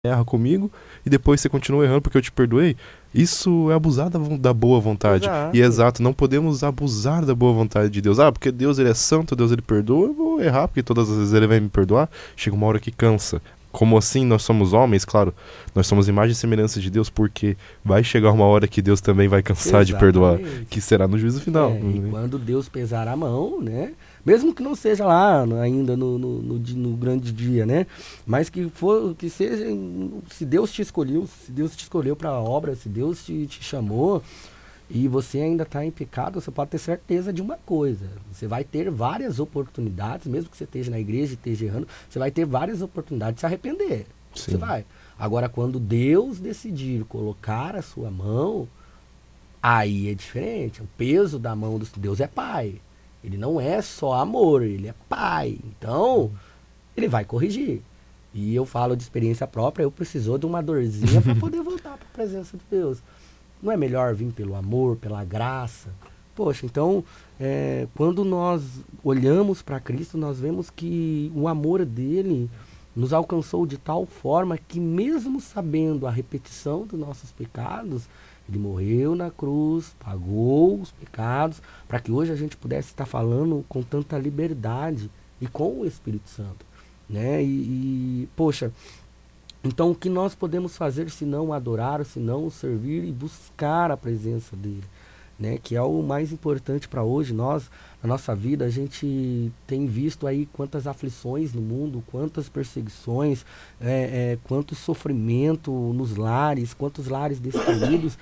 erra comigo e depois você continua errando porque eu te perdoei. Isso é abusar da boa vontade. E é Exato. exato, não podemos abusar da boa vontade de Deus. Ah, porque Deus ele é santo, Deus ele perdoa, eu vou errar porque todas as vezes ele vai me perdoar. Chega uma hora que cansa. Como assim nós somos homens? Claro, nós somos imagem e semelhança de Deus porque vai chegar uma hora que Deus também vai cansar de perdoar, que Exatamente. será no juízo final. E quando Deus pesar a mão, né? Mesmo que não seja lá ainda no grande dia, né? Mas que for, que seja, se Deus te escolheu, se Deus te escolheu para a obra, se Deus te chamou e você ainda está em pecado, você pode ter certeza de uma coisa: você vai ter várias oportunidades, mesmo que você esteja na igreja e esteja errando, você vai ter várias oportunidades de se arrepender. Você Sim. vai. Agora, quando Deus decidir colocar a sua mão, aí é diferente. O peso da mão de Deus é pai. Ele não é só amor, ele é pai. Então, ele vai corrigir. E eu falo de experiência própria, eu precisou de uma dorzinha para poder voltar para a presença de Deus. Não é melhor vir pelo amor, pela graça? Poxa, então, quando nós olhamos para Cristo, nós vemos que o amor dele nos alcançou de tal forma que, mesmo sabendo a repetição dos nossos pecados, ele morreu na cruz, pagou os pecados, para que hoje a gente pudesse estar falando com tanta liberdade e com o Espírito Santo, né? Poxa, então o que nós podemos fazer se não adorar, se não servir e buscar a presença dele, né? Que é o mais importante para hoje. Nós, na nossa vida, a gente tem visto aí quantas aflições no mundo, quantas perseguições, quanto sofrimento nos lares, quantos lares destruídos.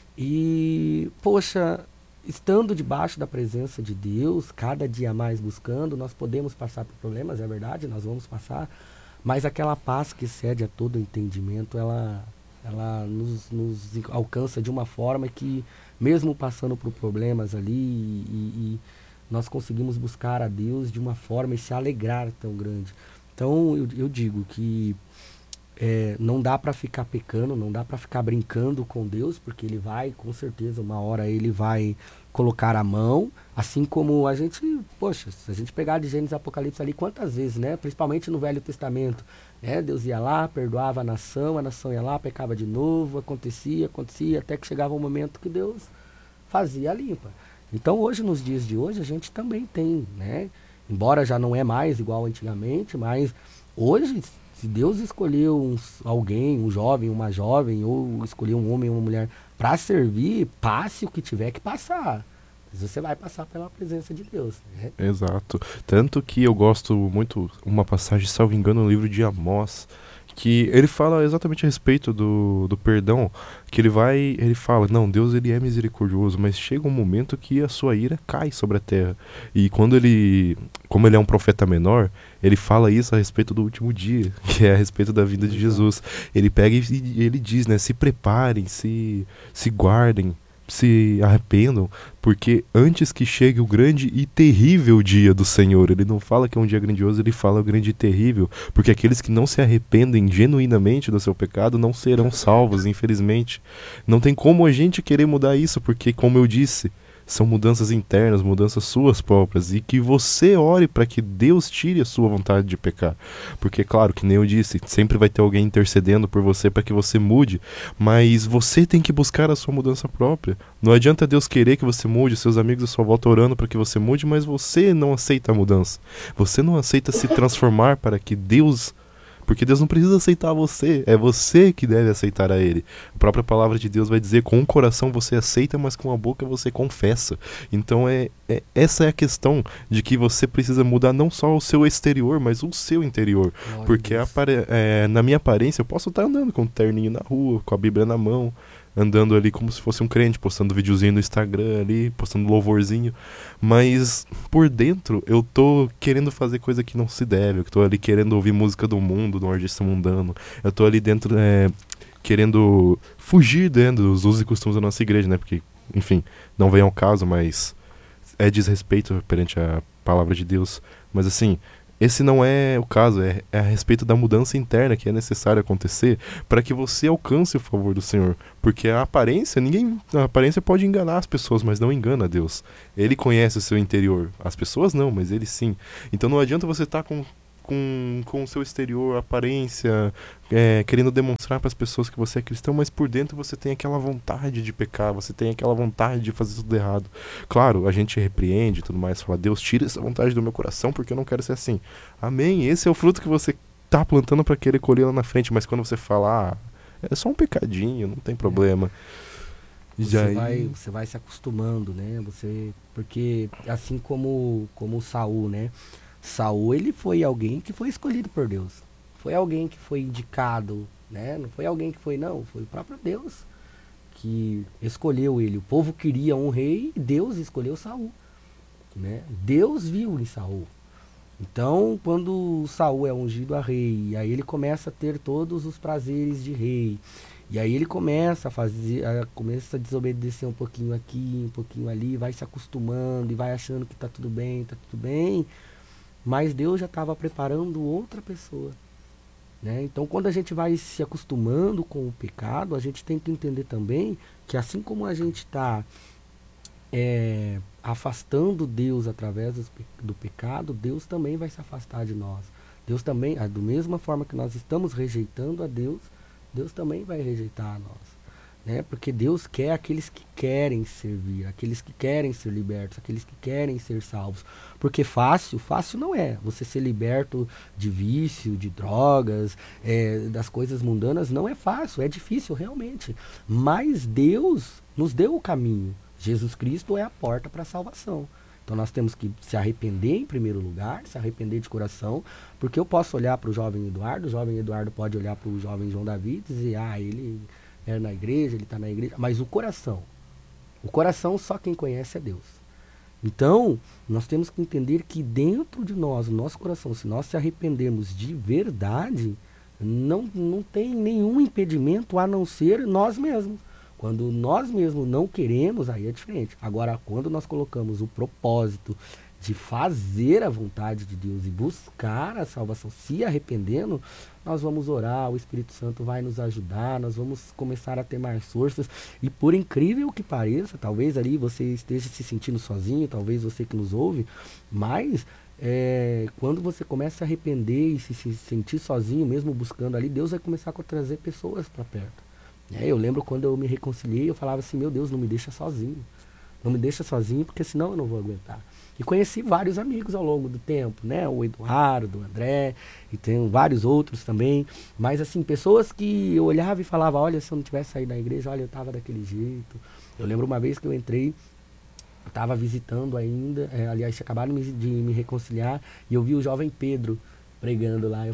E, poxa, estando debaixo da presença de Deus, cada dia mais buscando, nós podemos passar por problemas, é verdade, nós vamos passar, mas aquela paz que excede a todo entendimento, ela nos alcança de uma forma que, mesmo passando por problemas ali, nós conseguimos buscar a Deus de uma forma e se alegrar tão grande. Então, eu digo que não dá para ficar pecando, não dá para ficar brincando com Deus, porque ele vai, com certeza, uma hora ele vai colocar a mão, assim como a gente, poxa, se a gente pegar de Gênesis e Apocalipse ali, quantas vezes, né? Principalmente no Velho Testamento, né? Deus ia lá, perdoava a nação ia lá, pecava de novo, acontecia, até que chegava um momento que Deus fazia a limpa. Então hoje, nos dias de hoje, a gente também tem, né? Embora já não é mais igual antigamente, mas hoje, se Deus escolheu alguém, um jovem, uma jovem, ou escolheu um homem, uma mulher para servir, passe o que tiver que passar. Mas você vai passar pela presença de Deus, né? Exato. Tanto que eu gosto muito uma passagem, salvo engano, no livro de Amós, que ele fala exatamente a respeito do perdão, que ele fala, não, Deus ele é misericordioso, mas chega um momento que a sua ira cai sobre a terra. E como ele é um profeta menor, ele fala isso a respeito do último dia, que é a respeito da vinda de Jesus. Exato. Ele pega e ele diz, né, se preparem, se guardem, se arrependam, porque antes que chegue o grande e terrível dia do Senhor, ele não fala que é um dia grandioso, ele fala o grande e terrível, porque aqueles que não se arrependem genuinamente do seu pecado não serão salvos, infelizmente. Não tem como a gente querer mudar isso, porque, como eu disse, são mudanças internas, mudanças suas próprias, e que você ore para que Deus tire a sua vontade de pecar. Porque, claro, que nem eu disse, sempre vai ter alguém intercedendo por você para que você mude, mas você tem que buscar a sua mudança própria. Não adianta Deus querer que você mude, seus amigos à sua volta orando para que você mude, mas você não aceita a mudança. Você não aceita se transformar para que Deus, porque Deus não precisa aceitar você, é você que deve aceitar a Ele. A própria palavra de Deus vai dizer, com o coração você aceita, mas com a boca você confessa. Então essa é a questão de que você precisa mudar não só o seu exterior, mas o seu interior. Glória a Porque Deus. na minha aparência eu posso estar andando com um terninho na rua, com a Bíblia na mão, andando ali como se fosse um crente, postando videozinho no Instagram ali, postando louvorzinho, mas por dentro eu tô querendo fazer coisa que não se deve, eu tô ali querendo ouvir música do mundo, do artista mundano, eu tô ali dentro querendo fugir dos usos e costumes da nossa igreja, né, porque, enfim, não vem ao caso, mas é desrespeito perante a palavra de Deus, mas assim, esse não é o caso, é a respeito da mudança interna que é necessário acontecer para que você alcance o favor do Senhor. Porque a aparência pode enganar as pessoas, mas não engana Deus. Ele conhece o seu interior. As pessoas não, mas ele sim. Então não adianta você estar com o seu exterior, aparência, querendo demonstrar para as pessoas que você é cristão, mas por dentro você tem aquela vontade de pecar, você tem aquela vontade de fazer tudo errado. Claro, a gente repreende e tudo mais, fala, Deus, tira essa vontade do meu coração porque eu não quero ser assim. Amém, esse é o fruto que você tá plantando para querer colher lá na frente, mas quando você fala, é só um pecadinho, não tem problema. Você vai se acostumando, né? Porque assim como Saul, né? Saul, ele foi alguém que foi escolhido por Deus. Foi alguém que foi indicado, né? Não foi alguém que foi, não. Foi o próprio Deus que escolheu ele. O povo queria um rei e Deus escolheu Saul, né? Deus viu em Saul. Então, quando Saul é ungido a rei, aí ele começa a ter todos os prazeres de rei. E aí ele começa a desobedecer um pouquinho aqui, um pouquinho ali, vai se acostumando e vai achando que tá tudo bem, tá tudo bem. Mas Deus já estava preparando outra pessoa, né? Então, quando a gente vai se acostumando com o pecado, a gente tem que entender também que assim como a gente está afastando Deus através do pecado, Deus também vai se afastar de nós. Deus também, da mesma forma que nós estamos rejeitando a Deus, Deus também vai rejeitar a nós, né? Porque Deus quer aqueles que querem servir, aqueles que querem ser libertos, aqueles que querem ser salvos. Porque fácil não é. Você ser liberto de vício, de drogas, das coisas mundanas, não é fácil, é difícil realmente. Mas Deus nos deu o caminho. Jesus Cristo é a porta para a salvação. Então nós temos que se arrepender em primeiro lugar, se arrepender de coração, porque eu posso olhar para o jovem Eduardo pode olhar para o jovem João Davi e dizer, ele é na igreja, ele está na igreja, mas o coração só quem conhece é Deus. Então, nós temos que entender que dentro de nós, o nosso coração, se nós se arrependermos de verdade, não tem nenhum impedimento a não ser nós mesmos. Quando nós mesmos não queremos, aí é diferente. Agora, quando nós colocamos o propósito de fazer a vontade de Deus e buscar a salvação, se arrependendo, nós vamos orar, o Espírito Santo vai nos ajudar, nós vamos começar a ter mais forças. E por incrível que pareça, talvez ali você esteja se sentindo sozinho, talvez você que nos ouve, mas quando você começa a arrepender e se sentir sozinho, mesmo buscando ali, Deus vai começar a trazer pessoas para perto. Eu lembro quando eu me reconciliei, eu falava assim, meu Deus, não me deixa sozinho. Não me deixa sozinho, porque senão eu não vou aguentar. E conheci vários amigos ao longo do tempo, né? O Eduardo, o André, e tem vários outros também. Mas assim, pessoas que eu olhava e falava, olha, se eu não tivesse saído da igreja, olha, eu tava daquele jeito. Eu lembro uma vez que eu entrei, eu tava visitando ainda, aliás, acabaram de me reconciliar, e eu vi o jovem Pedro pregando lá, eu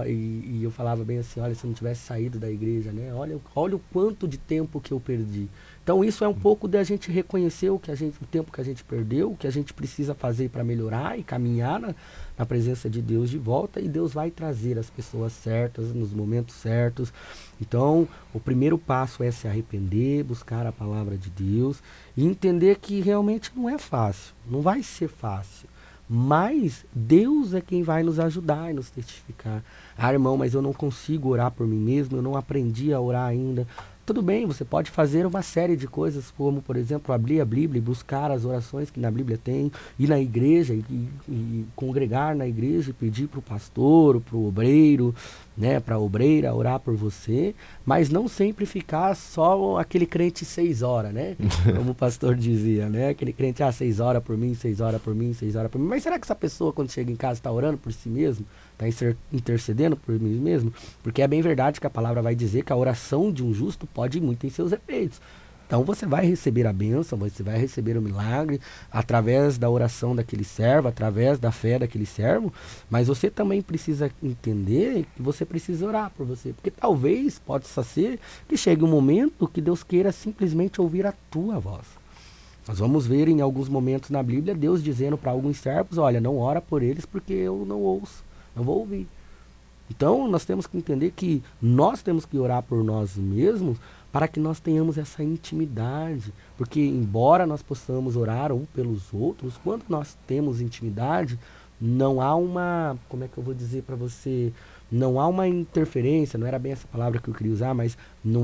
falava bem assim, olha, se eu não tivesse saído da igreja, né? Olha o quanto de tempo que eu perdi. Então isso é um pouco da gente reconhecer o tempo que a gente perdeu, o que a gente precisa fazer para melhorar e caminhar na presença de Deus de volta, e Deus vai trazer as pessoas certas nos momentos certos. Então, o primeiro passo é se arrepender, buscar a palavra de Deus e entender que realmente não é fácil, não vai ser fácil. Mas Deus é quem vai nos ajudar e nos testificar. Irmão, mas eu não consigo orar por mim mesmo, eu não aprendi a orar ainda. Tudo bem, você pode fazer uma série de coisas, como, por exemplo, abrir a Bíblia e buscar as orações que na Bíblia tem, ir na igreja e congregar na igreja e pedir para o pastor, para o obreiro, né, para a obreira orar por você, mas não sempre ficar só aquele crente 6 horas, né? Como o pastor dizia, né? Aquele crente, 6 horas por mim, 6 horas por mim, 6 horas por mim. Mas será que essa pessoa, quando chega em casa, está orando por si mesmo? Está intercedendo por mim mesmo? Porque é bem verdade que a palavra vai dizer que a oração de um justo pode muito em seus efeitos. Então você vai receber a bênção, você vai receber o milagre através da oração daquele servo, através da fé daquele servo, mas você também precisa entender que você precisa orar por você, porque talvez possa ser que chegue um momento que Deus queira simplesmente ouvir a tua voz. Nós vamos ver em alguns momentos na Bíblia Deus dizendo para alguns servos, olha, não ora por eles porque eu não ouço, não vou ouvir. Então nós temos que entender que nós temos que orar por nós mesmos para que nós tenhamos essa intimidade. Porque embora nós possamos orar um pelos outros, quando nós temos intimidade, não há uma, como é que eu vou dizer para você, não há uma interferência, não era bem essa palavra que eu queria usar, mas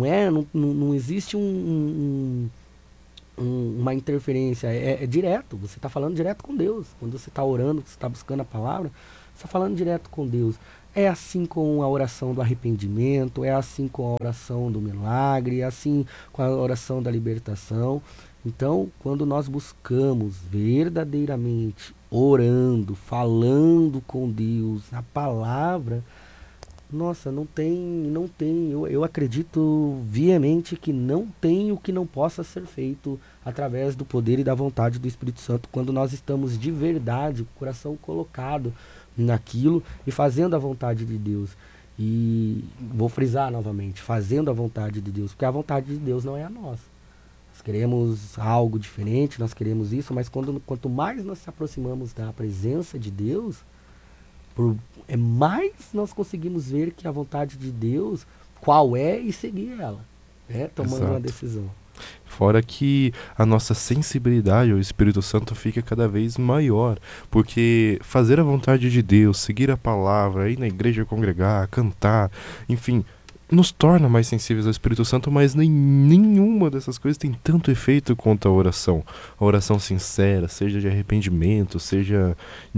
não existe uma interferência, é direto, você está falando direto com Deus. Quando você está orando, você está buscando a palavra, Você está falando direto com Deus. É assim com a oração do arrependimento, é assim com a oração do milagre, é assim com a oração da libertação. Então, quando nós buscamos verdadeiramente orando, falando com Deus, a palavra, nossa, não tem, eu acredito veemente que não tem o que não possa ser feito através do poder e da vontade do Espírito Santo, quando nós estamos de verdade, o coração colocado naquilo e fazendo a vontade de Deus. E vou frisar novamente, fazendo a vontade de Deus, porque a vontade de Deus não é a nossa. Nós queremos algo diferente, nós queremos isso, mas quanto mais nós se aproximamos da presença de Deus, mais nós conseguimos ver que a vontade de Deus, qual é, e seguir ela, né? Tomando uma Exato. decisão. Fora que a nossa sensibilidade ao Espírito Santo fica cada vez maior, porque fazer a vontade de Deus, seguir a palavra, ir na igreja congregar, cantar, enfim, nos torna mais sensíveis ao Espírito Santo, mas nenhuma dessas coisas tem tanto efeito quanto a oração. A oração sincera, seja de arrependimento, seja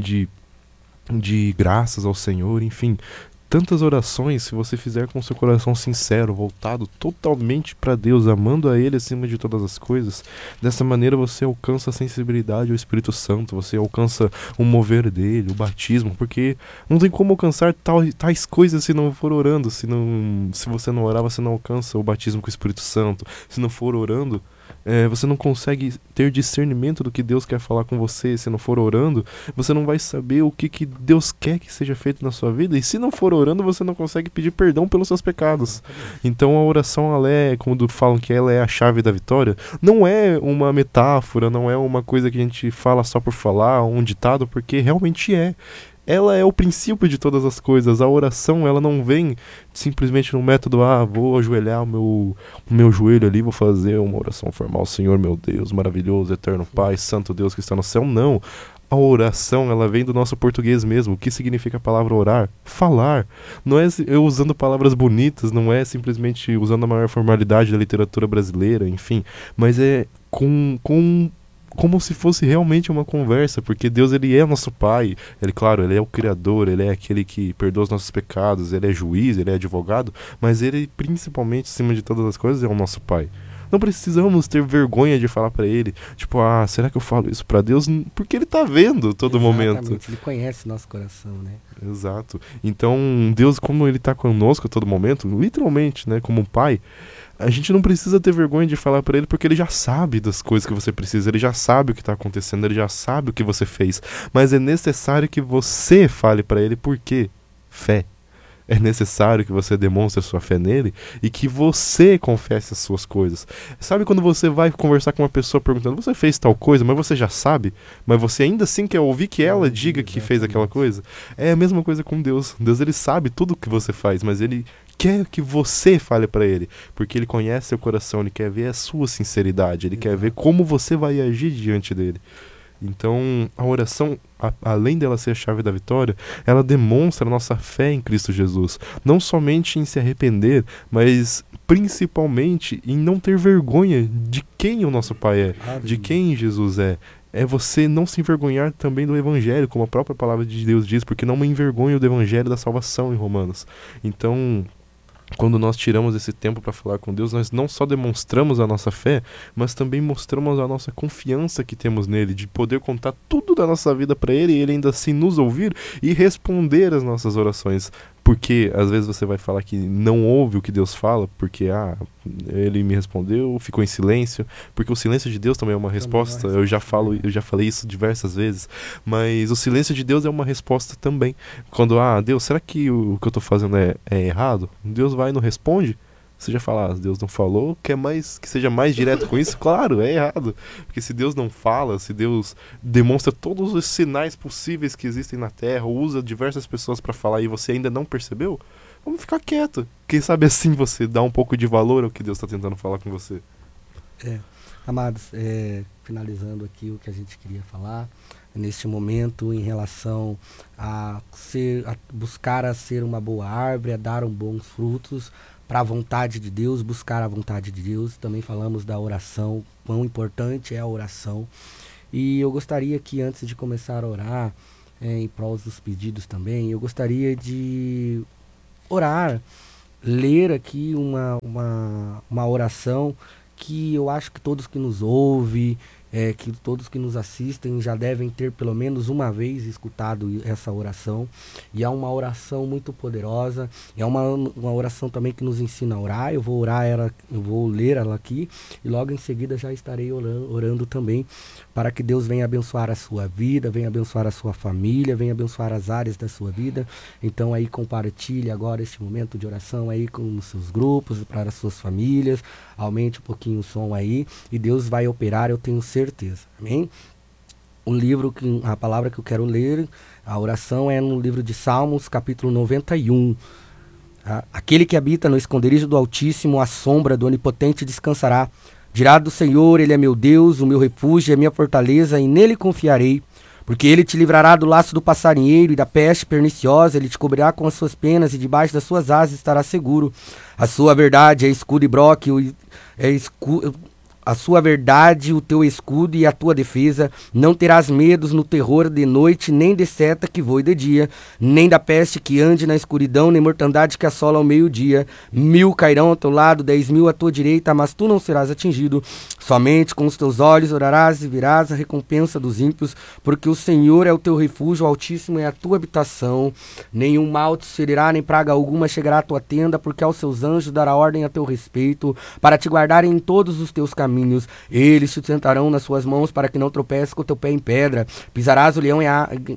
de graças ao Senhor, enfim. Tantas orações, se você fizer com seu coração sincero, voltado totalmente para Deus, amando a Ele acima de todas as coisas, dessa maneira você alcança a sensibilidade ao Espírito Santo, você alcança o mover dele, o batismo, porque não tem como alcançar tais coisas se não for orando, se você não orar, você não alcança o batismo com o Espírito Santo, se não for orando, você não consegue ter discernimento do que Deus quer falar com você. Se não for orando, você não vai saber o que Deus quer que seja feito na sua vida. E se não for orando, você não consegue pedir perdão pelos seus pecados. Então a oração, ela é, quando falam que ela é a chave da vitória, não é uma metáfora, não é uma coisa que a gente fala só por falar, um ditado, porque realmente é. Ela é o princípio de todas as coisas. A oração, ela não vem simplesmente no método, vou ajoelhar o meu joelho ali, vou fazer uma oração formal, Senhor meu Deus, maravilhoso, eterno Pai, santo Deus que está no céu. Não. A oração, ela vem do nosso português mesmo. O que significa a palavra orar? Falar. Não é eu usando palavras bonitas, não é simplesmente usando a maior formalidade da literatura brasileira, enfim, mas é como se fosse realmente uma conversa, porque Deus, ele é nosso Pai, ele, claro, ele é o Criador, ele é aquele que perdoa os nossos pecados, ele é juiz, ele é advogado, mas ele, principalmente, acima de todas as coisas, é o nosso Pai. Não precisamos ter vergonha de falar pra ele, tipo, será que eu falo isso pra Deus? Porque ele tá vendo todo momento. Ele conhece nosso coração, né? Exato. Então, Deus, como ele tá conosco a todo momento, literalmente, né, como um pai, a gente não precisa ter vergonha de falar pra ele, porque ele já sabe das coisas que você precisa, ele já sabe o que tá acontecendo, ele já sabe o que você fez. Mas é necessário que você fale pra ele por quê? Fé. É necessário que você demonstre a sua fé nele e que você confesse as suas coisas. Sabe quando você vai conversar com uma pessoa perguntando, você fez tal coisa, mas você já sabe, mas você ainda assim quer ouvir que ela diga que fez aquela coisa? É a mesma coisa com Deus. Deus, ele sabe tudo o que você faz, mas ele quer que você fale pra ele, porque ele conhece seu coração, ele quer ver a sua sinceridade, ele quer ver como você vai agir diante dele. Então, a oração, além dela ser a chave da vitória, ela demonstra a nossa fé em Cristo Jesus. Não somente em se arrepender, mas principalmente em não ter vergonha de quem o nosso Pai é, de quem Jesus é. É você não se envergonhar também do Evangelho, como a própria palavra de Deus diz, porque não me envergonho do Evangelho da salvação em Romanos. Então, quando nós tiramos esse tempo para falar com Deus, nós não só demonstramos a nossa fé, mas também mostramos a nossa confiança que temos nele, de poder contar tudo da nossa vida para ele e ele ainda assim nos ouvir e responder as nossas orações. Porque às vezes você vai falar que não ouve o que Deus fala, porque ele me respondeu, ficou em silêncio, porque o silêncio de Deus também é uma resposta. Eu já falei isso diversas vezes, mas o silêncio de Deus é uma resposta também. Quando, Deus, será que o que eu tô fazendo é errado? Deus vai e não responde. Você já fala, Deus não falou, quer mais que seja mais direto com isso? Claro, é errado. Porque se Deus não fala, se Deus demonstra todos os sinais possíveis que existem na Terra, usa diversas pessoas para falar e você ainda não percebeu, vamos ficar quieto. Quem sabe assim você dá um pouco de valor ao que Deus está tentando falar com você. Amados, finalizando aqui o que a gente queria falar, neste momento em relação a buscar a ser uma boa árvore, a dar bons frutos, para a vontade de Deus, buscar a vontade de Deus. Também falamos da oração, quão importante é a oração. E eu gostaria que antes de começar a orar, em prol dos pedidos também, eu gostaria de orar, ler aqui uma oração que eu acho que todos que nos ouvem, que todos que nos assistem já devem ter pelo menos uma vez escutado essa oração. E é uma oração muito poderosa, é uma oração também que nos ensina a orar. Eu vou ler ela aqui e logo em seguida já estarei orando também para que Deus venha abençoar a sua vida, venha abençoar a sua família, venha abençoar as áreas da sua vida. Então aí compartilhe agora este momento de oração aí com os seus grupos, para as suas famílias, aumente um pouquinho o som aí e Deus vai operar, eu tenho certeza. Amém? A palavra que eu quero ler, a oração é no livro de Salmos, capítulo 91. Aquele que habita no esconderijo do Altíssimo, à sombra do Onipotente descansará. Dirá do Senhor, Ele é meu Deus, o meu refúgio, é minha fortaleza, e nele confiarei. Porque Ele te livrará do laço do passarinheiro e da peste perniciosa, Ele te cobrirá com as suas penas, e debaixo das suas asas estará seguro. A sua verdade é escudo e broque, a sua verdade, o teu escudo e a tua defesa. Não terás medos no terror de noite, nem de seta que voe de dia, nem da peste que ande na escuridão, nem mortandade que assola ao meio-dia. 1000 cairão ao teu lado, 10.000 à tua direita, mas tu não serás atingido. Somente com os teus olhos orarás e virás a recompensa dos ímpios, porque o Senhor é o teu refúgio, o Altíssimo é a tua habitação. Nenhum mal te ferirá, nem praga alguma chegará à tua tenda, porque aos seus anjos dará ordem a teu respeito, para te guardarem em todos os teus caminhos. Eles te sentarão nas suas mãos para que não tropeces com o teu pé em pedra. Pisarás o leão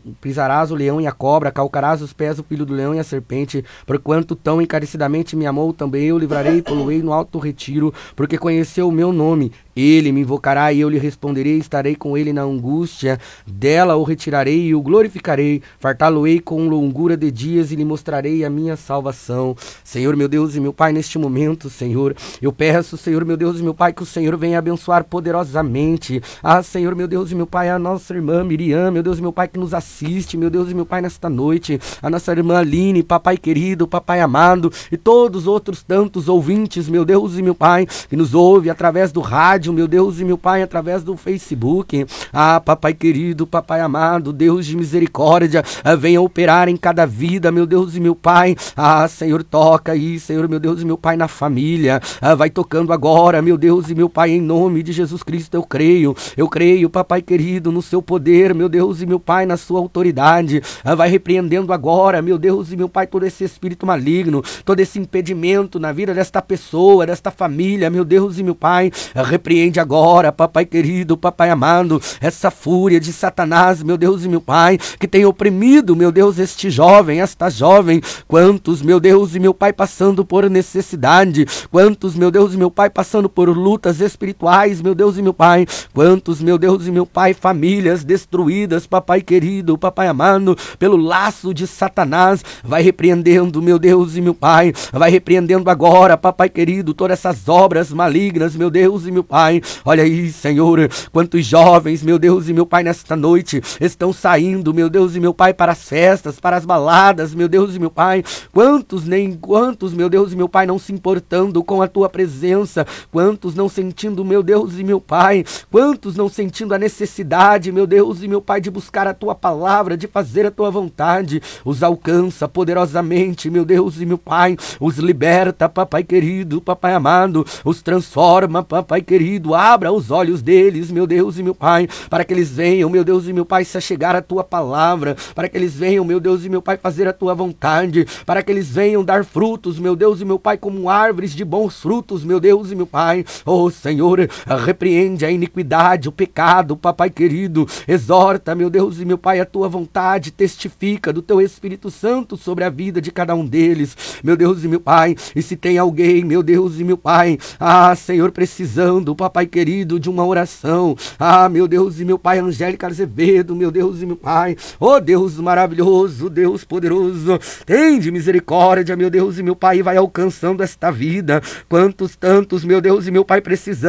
e a cobra, calcarás os pés do filho do leão e a serpente. Porquanto tão encarecidamente me amou, também eu livrarei e poloei no alto retiro, porque conheceu o meu nome. Ele me invocará e eu lhe responderei, estarei com ele na angústia, dela o retirarei e o glorificarei, fartá-lo-ei com longura de dias e lhe mostrarei a minha salvação. Senhor meu Deus e meu Pai, neste momento, Senhor, eu peço, Senhor meu Deus e meu Pai, que o Senhor venha abençoar poderosamente, Senhor meu Deus e meu Pai, a nossa irmã Miriam, meu Deus e meu Pai, que nos assiste, meu Deus e meu Pai, nesta noite, a nossa irmã Aline, papai querido, papai amado, e todos os outros tantos ouvintes, meu Deus e meu Pai, que nos ouve através do rádio, meu Deus e meu Pai, através do Facebook. Papai querido, papai amado, Deus de misericórdia, venha operar em cada vida, meu Deus e meu Pai. Senhor, toca aí, Senhor, meu Deus e meu Pai, na família. Vai tocando agora, meu Deus e meu Pai, em nome de Jesus Cristo, eu creio, papai querido, no seu poder, meu Deus e meu Pai, na sua autoridade. Vai repreendendo agora, meu Deus e meu Pai, todo esse espírito maligno, todo esse impedimento na vida desta pessoa, desta família, meu Deus e meu Pai. Repreende agora, papai querido, papai amado, essa fúria de Satanás, meu Deus e meu Pai, que tem oprimido, meu Deus, este jovem, esta jovem. Quantos, meu Deus e meu Pai, passando por necessidade, quantos, meu Deus e meu Pai, passando por lutas espirituais, meu Deus e meu Pai, quantos, meu Deus e meu Pai, famílias destruídas, papai querido, papai amado, pelo laço de Satanás. Vai repreendendo, meu Deus e meu Pai, vai repreendendo agora, papai querido, todas essas obras malignas, meu Deus e meu Pai. Olha aí, Senhor, quantos jovens, meu Deus e meu Pai, nesta noite estão saindo, meu Deus e meu Pai, para as festas, para as baladas, meu Deus e meu Pai. Quantos, meu Deus e meu Pai, não se importando com a tua presença, quantos não sentindo, meu Deus e meu Pai, quantos não sentindo a necessidade, meu Deus e meu Pai, de buscar a tua palavra, de fazer a tua vontade. Os alcança poderosamente, meu Deus e meu Pai, os liberta, papai querido, papai amado, os transforma, papai querido, abra os olhos deles, meu Deus e meu Pai, para que eles venham, meu Deus e meu Pai, se achegar à tua palavra, para que eles venham, meu Deus e meu Pai, fazer a tua vontade, para que eles venham dar frutos, meu Deus e meu Pai, como árvores de bons frutos, meu Deus e meu Pai. Oh, Senhor, repreende a iniquidade, o pecado, papai querido, exorta, meu Deus e meu Pai, a tua vontade, testifica do teu Espírito Santo sobre a vida de cada um deles, meu Deus e meu Pai. E se tem alguém, meu Deus e meu Pai, Senhor, precisando, papai querido, de uma oração, meu Deus e meu Pai, Angélica Azevedo, meu Deus e meu Pai, oh Deus maravilhoso, Deus poderoso, tem de misericórdia, meu Deus e meu Pai, e vai alcançando esta vida. Quantos tantos, meu Deus e meu Pai, precisando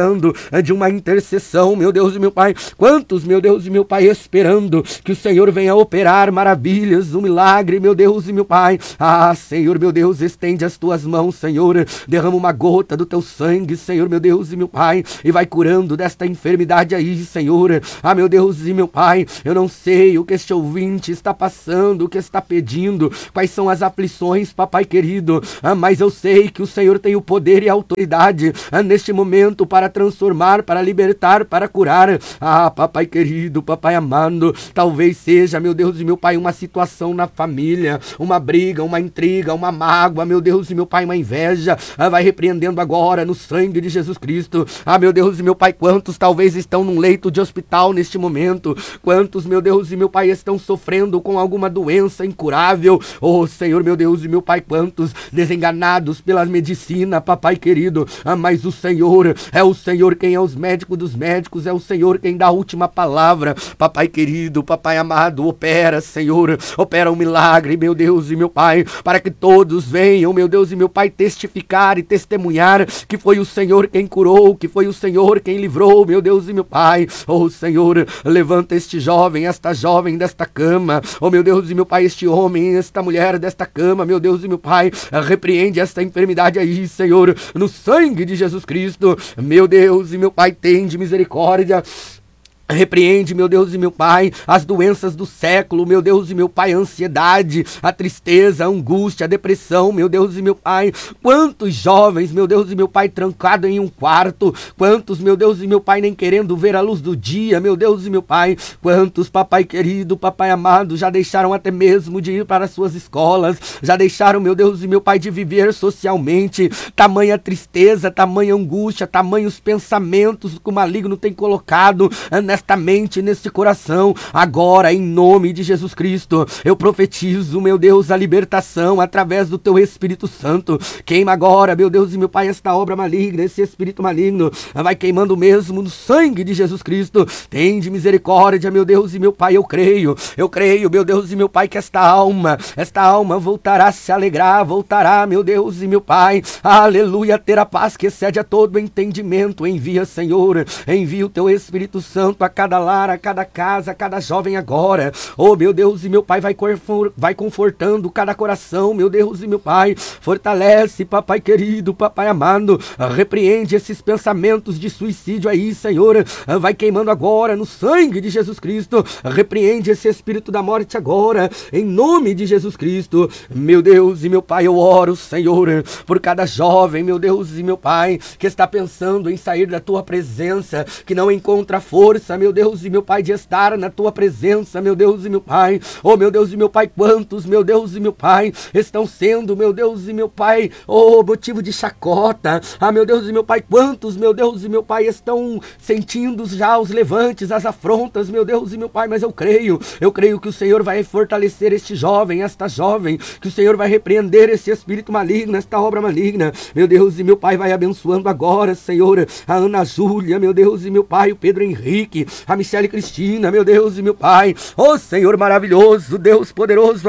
precisando de uma intercessão, meu Deus e meu Pai? Quantos, meu Deus e meu Pai, esperando que o Senhor venha operar maravilhas, um milagre, meu Deus e meu Pai? Ah, Senhor, meu Deus, estende as tuas mãos, Senhor, derrama uma gota do teu sangue, Senhor, meu Deus e meu Pai, e vai curando desta enfermidade aí, Senhor. Ah, meu Deus e meu Pai, eu não sei o que este ouvinte está passando, o que está pedindo, quais são as aflições, papai querido, mas eu sei que o Senhor tem o poder e a autoridade neste momento para transformar, para libertar, para curar. Ah, papai querido, papai amado, talvez seja, meu Deus e meu Pai, uma situação na família, uma briga, uma intriga, uma mágoa, meu Deus e meu Pai, uma inveja. Vai repreendendo agora no sangue de Jesus Cristo. Ah, meu Deus e meu Pai, quantos talvez estão num leito de hospital neste momento? Quantos, meu Deus e meu Pai, estão sofrendo com alguma doença incurável? Oh, Senhor, meu Deus e meu Pai, quantos desenganados pela medicina, papai querido? Ah, mas o Senhor é o Senhor quem é os médicos dos médicos, é o Senhor quem dá a última palavra. Papai querido, papai amado, opera, Senhor, opera um milagre, meu Deus e meu Pai, para que todos venham, meu Deus e meu Pai, testificar e testemunhar que foi o Senhor quem curou, que foi o Senhor quem livrou, meu Deus e meu Pai. Oh, Senhor, levanta este jovem, esta jovem desta cama, oh, meu Deus e meu Pai, este homem, esta mulher desta cama, meu Deus e meu Pai, repreende esta enfermidade aí, Senhor, no sangue de Jesus Cristo. Meu Deus e meu Pai, tende misericórdia. Repreende, meu Deus e meu Pai, as doenças do século, meu Deus e meu Pai, a ansiedade, a tristeza, a angústia, a depressão, meu Deus e meu Pai. Quantos jovens, meu Deus e meu Pai, trancados em um quarto, quantos, meu Deus e meu Pai, nem querendo ver a luz do dia, meu Deus e meu Pai. Quantos, papai querido, papai amado, já deixaram até mesmo de ir para as suas escolas, já deixaram, meu Deus e meu Pai, de viver socialmente. Tamanha tristeza, tamanha angústia, tamanhos pensamentos que o maligno tem colocado nesta mente, neste coração. Agora, em nome de Jesus Cristo, eu profetizo, meu Deus, a libertação através do teu Espírito Santo. Queima agora, meu Deus e meu Pai, esta obra maligna, esse espírito maligno, vai queimando mesmo no sangue de Jesus Cristo. Tende misericórdia, meu Deus e meu Pai, eu creio, meu Deus e meu Pai, que esta alma voltará a se alegrar, voltará, meu Deus e meu Pai, aleluia, ter a paz que excede a todo entendimento. Envia, Senhor, envia o teu Espírito Santo a cada lar, a cada casa, a cada jovem agora. Oh, meu Deus e meu Pai, vai confortando cada coração, meu Deus e meu Pai. Fortalece, papai querido, papai amado. Repreende esses pensamentos de suicídio aí, Senhor. Vai queimando agora no sangue de Jesus Cristo. Repreende esse espírito da morte agora, em nome de Jesus Cristo. Meu Deus e meu Pai, eu oro, Senhor, por cada jovem, meu Deus e meu Pai, que está pensando em sair da tua presença, que não encontra força, meu Deus e meu Pai, de estar na tua presença, meu Deus e meu Pai. Oh, meu Deus e meu Pai, quantos, meu Deus e meu Pai, estão sendo, meu Deus e meu Pai, oh, motivo de chacota. Ah, meu Deus e meu Pai, quantos, meu Deus e meu Pai, estão sentindo já os levantes, as afrontas, meu Deus e meu Pai, mas eu creio que o Senhor vai fortalecer este jovem, esta jovem, que o Senhor vai repreender esse espírito maligno, esta obra maligna. Meu Deus e meu Pai, vai abençoando agora, Senhor, a Ana Júlia, meu Deus e meu Pai, o Pedro Henrique, a Michele Cristina, meu Deus e meu Pai. Oh, Senhor maravilhoso, Deus poderoso,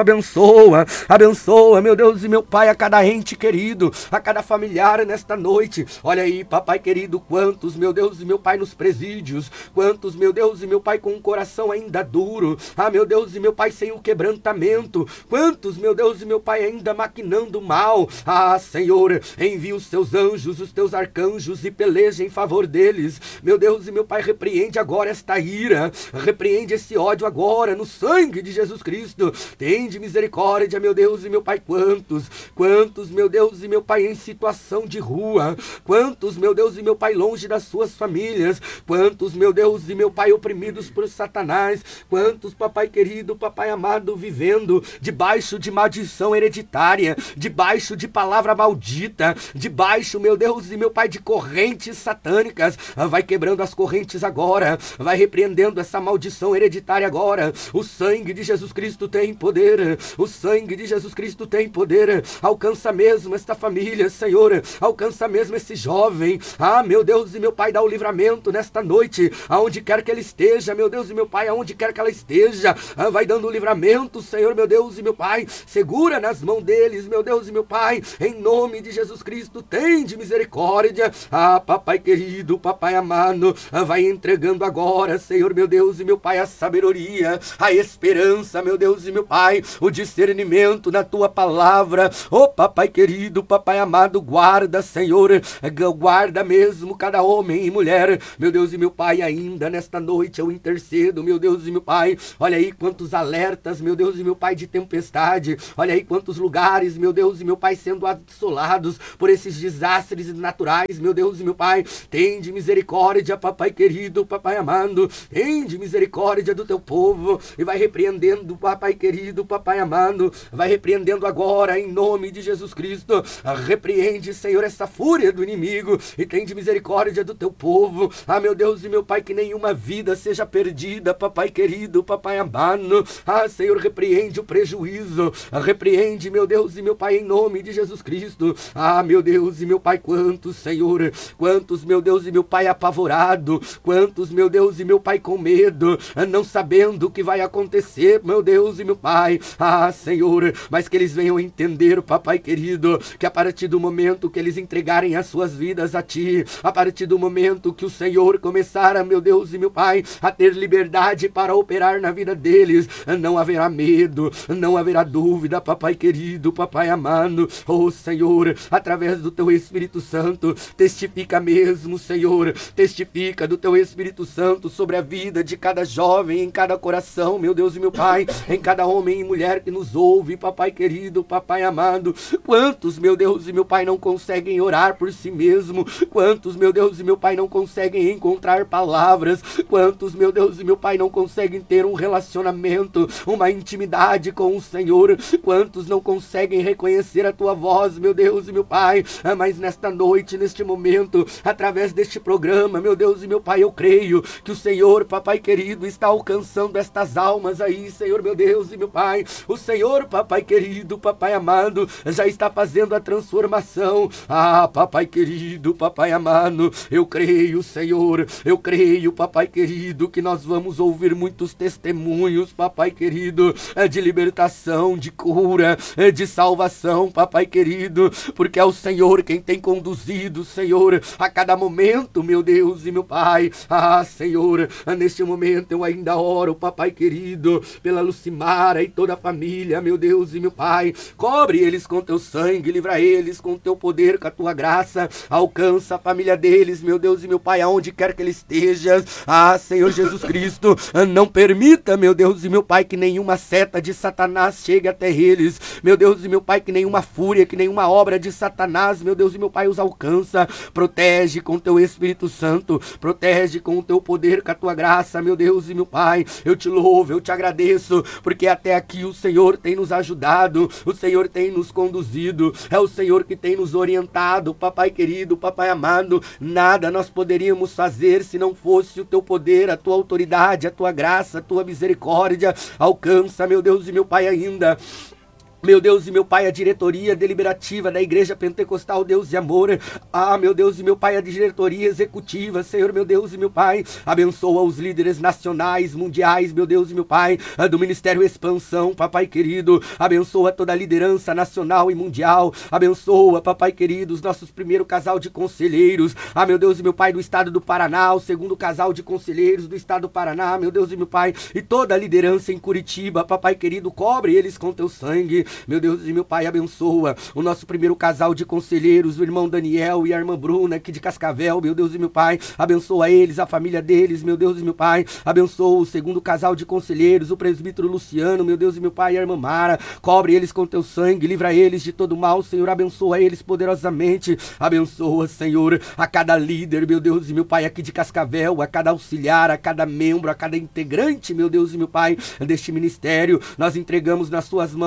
abençoa, meu Deus e meu Pai, a cada ente querido, a cada familiar nesta noite. Olha aí, papai querido, quantos, meu Deus e meu Pai, nos presídios, quantos, meu Deus e meu Pai, com um coração ainda duro, ah, meu Deus e meu Pai, sem o quebrantamento, quantos, meu Deus e meu Pai, ainda maquinando mal. Ah, Senhor, envia os teus anjos, os teus arcanjos e peleja em favor deles. Meu Deus e meu Pai, repreende agora esta ira, repreende esse ódio agora, no sangue de Jesus Cristo. Tende misericórdia, meu Deus e meu Pai, quantos, meu Deus e meu Pai, em situação de rua, quantos, meu Deus e meu Pai, longe das suas famílias, quantos, meu Deus e meu Pai, oprimidos por Satanás, quantos, papai querido, papai amado, vivendo debaixo de maldição hereditária, debaixo de palavra maldita, debaixo, meu Deus e meu Pai, de correntes satânicas. Vai quebrando as correntes agora, vai repreendendo essa maldição hereditária agora. O sangue de Jesus Cristo tem poder, o sangue de Jesus Cristo tem poder. Alcança mesmo esta família, Senhor, alcança mesmo esse jovem. Meu Deus e meu Pai, dá o livramento nesta noite, aonde quer que ele esteja, meu Deus e meu Pai, aonde quer que ela esteja, vai dando o livramento, Senhor, meu Deus e meu Pai, segura nas mãos deles, meu Deus e meu Pai, em nome de Jesus Cristo, tem de misericórdia. Papai querido, papai amado, vai entregando agora, Senhor, meu Deus e meu Pai, a sabedoria, a esperança, meu Deus e meu Pai, o discernimento na tua palavra. Papai querido, papai amado, guarda, Senhor, guarda mesmo cada homem e mulher, meu Deus e meu Pai, ainda nesta noite eu intercedo, meu Deus e meu Pai, olha aí quantos alertas, meu Deus e meu Pai, de tempestade, olha aí quantos lugares, meu Deus e meu Pai, sendo assolados por esses desastres naturais, meu Deus e meu Pai, tem de misericórdia, papai querido, papai amado, tem de misericórdia do teu povo, e vai repreendendo, papai querido, papai amado, vai repreendendo agora, em nome de Jesus Cristo, repreende, Senhor, essa fúria do inimigo, e tem de misericórdia do teu povo, meu Deus e meu Pai, que nenhuma vida seja perdida, papai querido, papai amado, Senhor, repreende o prejuízo, repreende, meu Deus e meu Pai, em nome de Jesus Cristo, meu Deus e meu Pai, quantos, Senhor, quantos, meu Deus e meu Pai, apavorado, quantos, meu Deus e meu Pai, com medo, não sabendo o que vai acontecer, meu Deus e meu Pai, Senhor, mas que eles venham entender, papai querido, que a partir do momento que eles entregarem as suas vidas a Ti, a partir do momento que o Senhor começar, meu Deus e meu Pai, a ter liberdade para operar na vida deles, não haverá medo, não haverá dúvida, papai querido, papai amado, Senhor, através do Teu Espírito Santo, testifica mesmo, Senhor, testifica do Teu Espírito Santo sobre a vida de cada jovem, em cada coração, meu Deus e meu Pai, em cada homem e mulher que nos ouve, papai querido, papai amado, quantos, meu Deus e meu Pai, não conseguem orar por si mesmo, quantos, meu Deus e meu Pai, não conseguem encontrar palavras, quantos, meu Deus e meu Pai, não conseguem ter um relacionamento, uma intimidade com o Senhor, quantos não conseguem reconhecer a Tua voz, meu Deus e meu Pai, mas nesta noite, neste momento, através deste programa, meu Deus e meu Pai, eu creio que o Senhor, papai querido, está alcançando estas almas aí, Senhor, meu Deus e meu Pai, o Senhor, papai querido, papai amado, já está fazendo a transformação, papai querido, papai amado, eu creio, Senhor, eu creio, papai querido, que nós vamos ouvir muitos testemunhos, papai querido, de libertação, de cura, de salvação, papai querido, porque é o Senhor quem tem conduzido, Senhor, a cada momento, meu Deus e meu Pai, Senhor, neste momento eu ainda oro, papai querido, pela Lucimara e toda a família, meu Deus e meu Pai, cobre eles com Teu sangue, livra eles com Teu poder, com a Tua graça, alcança a família deles, meu Deus e meu Pai, aonde quer que ele esteja, Senhor Jesus Cristo, não permita, meu Deus e meu Pai, que nenhuma seta de Satanás chegue até eles, meu Deus e meu Pai, que nenhuma fúria, que nenhuma obra de Satanás, meu Deus e meu Pai, os alcança, protege com Teu Espírito Santo, protege com o Teu poder, com a Tua graça, meu Deus e meu Pai, eu Te louvo, eu Te agradeço, porque até aqui o Senhor tem nos ajudado, o Senhor tem nos conduzido, é o Senhor que tem nos orientado, papai querido, papai amado, nada nós poderíamos fazer se não fosse o Teu poder, a Tua autoridade, a Tua graça, a Tua misericórdia, alcança, meu Deus e meu Pai, ainda meu Deus e meu Pai, a diretoria deliberativa da Igreja Pentecostal Deus de Amor, meu Deus e meu Pai, a diretoria executiva, Senhor, meu Deus e meu Pai, abençoa os líderes nacionais, mundiais, meu Deus e meu Pai, do Ministério Expansão, papai querido, abençoa toda a liderança nacional e mundial, abençoa, papai querido, os nossos primeiro casal de conselheiros, meu Deus e meu Pai, do estado do Paraná, o segundo casal de conselheiros do estado do Paraná, meu Deus e meu Pai, e toda a liderança em Curitiba, papai querido, cobre eles com Teu sangue, meu Deus e meu Pai, abençoa o nosso primeiro casal de conselheiros, o irmão Daniel e a irmã Bruna, aqui de Cascavel, meu Deus e meu Pai, abençoa eles, a família deles, meu Deus e meu Pai, abençoa o segundo casal de conselheiros, o presbítero Luciano, meu Deus e meu Pai, e a irmã Mara, cobre eles com Teu sangue, livra eles de todo mal, Senhor, abençoa eles poderosamente, abençoa, Senhor, a cada líder, meu Deus e meu Pai, aqui de Cascavel, a cada auxiliar, a cada membro, a cada integrante, meu Deus e meu Pai, deste ministério, nós entregamos nas Tuas mãos e sabemos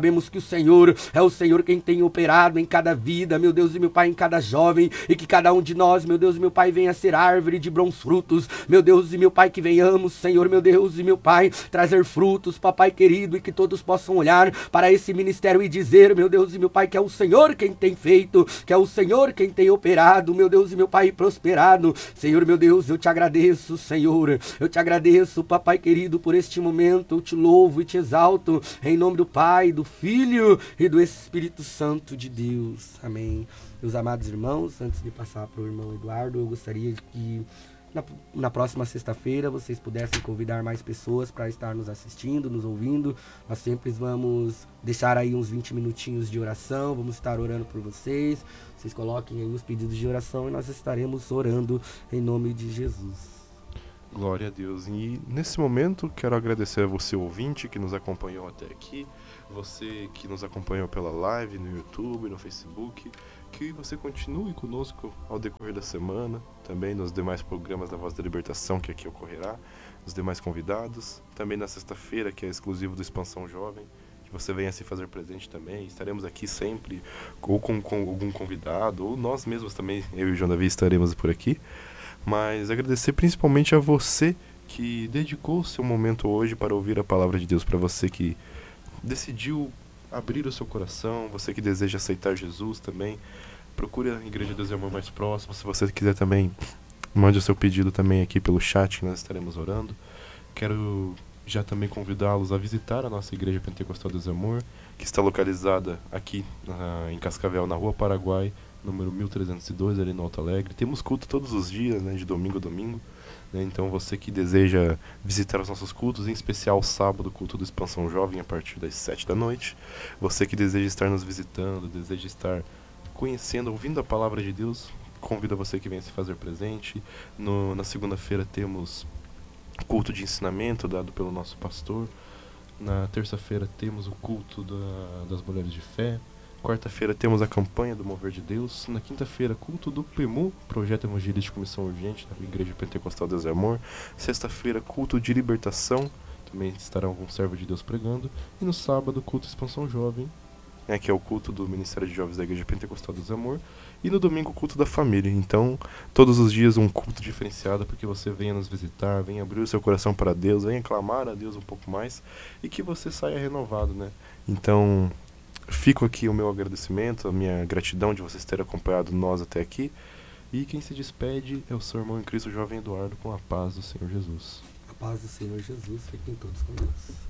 sabemos que o Senhor é o Senhor quem tem operado em cada vida, meu Deus e meu Pai, em cada jovem, e que cada um de nós, meu Deus e meu Pai, venha ser árvore de bons frutos, meu Deus e meu Pai, que venhamos, Senhor, meu Deus e meu Pai, trazer frutos, papai querido, e que todos possam olhar para esse ministério e dizer, meu Deus e meu Pai, que é o Senhor quem tem feito, que é o Senhor quem tem operado, meu Deus e meu Pai, prosperado. Senhor, meu Deus, eu te agradeço, Senhor, eu te agradeço, papai querido, por este momento, eu te louvo e te exalto, em nome do Pai, do Filho e do Espírito Santo de Deus, amém. Meus amados irmãos, antes de passar para o irmão Eduardo, eu gostaria que na próxima sexta-feira vocês pudessem convidar mais pessoas para estar nos assistindo, nos ouvindo. Nós sempre vamos deixar aí uns 20 minutinhos de oração, vamos estar orando por vocês. Vocês coloquem aí os pedidos de oração e nós estaremos orando em nome de Jesus. Glória a Deus. E nesse momento quero agradecer a você, ouvinte, que nos acompanhou até aqui, você que nos acompanhou pela live no YouTube, no Facebook, que você continue conosco ao decorrer da semana, também nos demais programas da Voz da Libertação que aqui ocorrerá, os demais convidados, também na sexta-feira, que é exclusivo do Expansão Jovem, que você venha se fazer presente também. Estaremos aqui sempre, ou com algum convidado, ou nós mesmos também, eu e o João Davi estaremos por aqui. Mas agradecer principalmente a você que dedicou o seu momento hoje para ouvir a palavra de Deus, para você que decidiu abrir o seu coração, você que deseja aceitar Jesus também. Procure a Igreja Deus e Amor mais próximo. Se você quiser também, mande o seu pedido também aqui pelo chat, que nós estaremos orando. Quero já também convidá-los a visitar a nossa Igreja Pentecostal Deus e Amor, que está localizada aqui em Cascavel, na Rua Paraguai, número 1302, ali no Alto Alegre. Temos culto todos os dias, né, de domingo a domingo, né? Então você que deseja visitar os nossos cultos, em especial sábado, culto do Expansão Jovem, a partir das 7 da noite. Você que deseja estar nos visitando, deseja estar conhecendo, ouvindo a palavra de Deus, convido a você que venha se fazer presente. Na segunda-feira temos culto de ensinamento dado pelo nosso pastor. Na terça-feira temos o culto das mulheres de fé. Quarta-feira temos a campanha do Mover de Deus. Na quinta-feira, culto do PEMU, Projeto Evangelístico Missão Urgente, na Igreja Pentecostal Deus e Amor. Sexta-feira, culto de libertação, também estará algum servo de Deus pregando. E no sábado, culto Expansão Jovem, que é o culto do Ministério de Jovens da Igreja Pentecostal Deus e Amor. E no domingo, o culto da família. Então, todos os dias um culto diferenciado, para que você venha nos visitar, venha abrir o seu coração para Deus, venha clamar a Deus um pouco mais e que você saia renovado, né? Então, fico aqui o meu agradecimento, a minha gratidão de vocês terem acompanhado nós até aqui. E quem se despede é o seu irmão em Cristo, Jovem Eduardo, com a paz do Senhor Jesus. A paz do Senhor Jesus, fiquem todos com Deus.